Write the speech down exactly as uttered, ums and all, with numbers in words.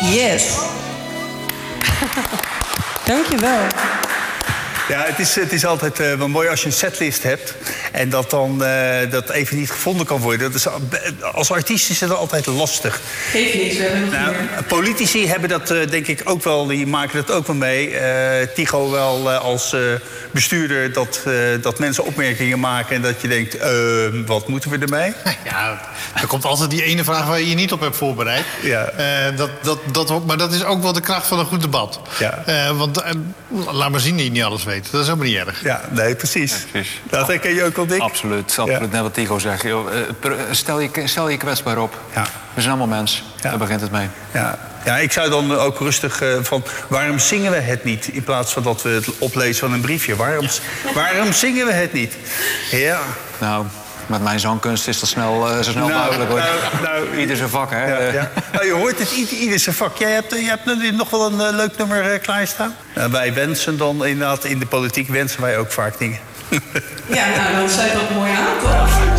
Yes. Dankjewel. Ja, het is, het is altijd uh, wel mooi als je een setlist hebt en dat dan uh, dat even niet gevonden kan worden. Dat is, als artiest is het altijd lastig. Geeft niks, we hebben nog nou, meer. Politici hebben dat uh, denk ik ook wel, die maken dat ook wel mee. Uh, Tigo wel uh, als uh, bestuurder dat, uh, dat mensen opmerkingen maken en dat je denkt, uh, wat moeten we ermee? Ja, er komt altijd die ene vraag waar je je niet op hebt voorbereid. Ja. Uh, dat, dat, dat, maar dat is ook wel de kracht van een goed debat. Ja. Uh, want uh, laat maar zien dat je niet alles weet. Dat is ook niet erg. Ja, nee, precies. Ja, precies. Dat herken je ook al, Dick? Absoluut, absoluut. Ja. Net wat Tigo zegt. Joh, stel, je, stel je kwetsbaar op. Ja. We zijn allemaal mens. Ja. Daar begint het mee. Ja. Ja, ik zou dan ook rustig uh, van... waarom zingen we het niet? In plaats van dat we het oplezen van een briefje. Waarom, ja. waarom zingen we het niet? Ja. Nou... Met mijn zangkunst is dat snel, uh, zo snel nou, mogelijk, hoor. Nou, nou, ieder zijn vak, hè? Ja, ja. Nou, je hoort het, ieder, ieder zijn vak. Jij hebt, je hebt nog wel een uh, leuk nummer uh, klaarstaan? Nou, wij wensen dan inderdaad, in de politiek wensen wij ook vaak dingen. Ja, nou, dan zei dat mooi aan, toch?